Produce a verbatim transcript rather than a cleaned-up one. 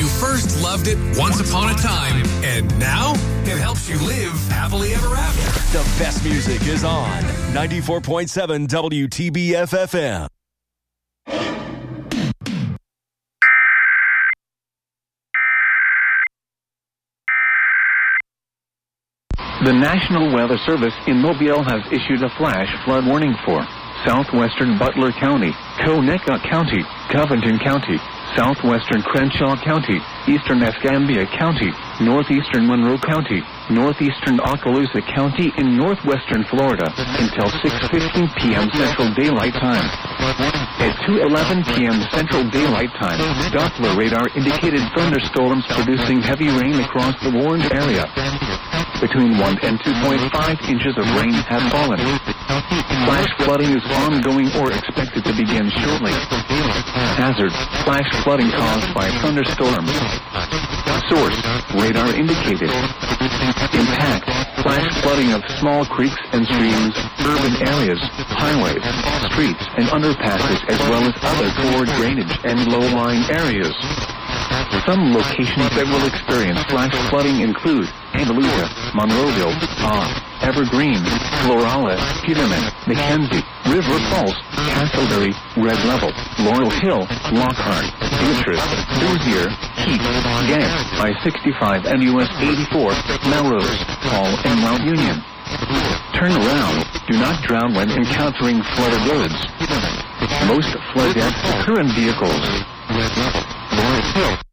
first loved it once upon a time, and now it helps you live happily ever after. The best music is on ninety-four point seven W T B F F M. The National Weather Service in Mobile has issued a flash flood warning for southwestern Butler County, Conecuh County, Covington County, southwestern Crenshaw County, eastern Escambia County, northeastern Monroe County, northeastern Okaloosa County in northwestern Florida until six fifteen p.m. Central Daylight Time. At two eleven p.m. Central Daylight Time, Doppler radar indicated thunderstorms producing heavy rain across the warned area. Between one and two point five inches of rain have fallen. Flash flooding is ongoing or expected to begin shortly. Hazard: flash flooding caused by thunderstorms. Source: radar indicated. Impact: flash flooding of small creeks and streams, urban areas, highways, streets, and underpasses, as well as other poor drainage and low-lying areas. Some locations that will experience flash flooding include Andalusia, Monroeville, Ah, Evergreen, Florala, Peterman, McKenzie, River Falls, Castleberry, Red Level, Laurel Hill, Lockhart, Beatrice, Dozier, Heath, Gantt, I sixty-five and U S eighty-four, Melrose, Hall, and Mount Union. Turn around. Do not drown when encountering flooded roads. Most flood deaths occur in vehicles.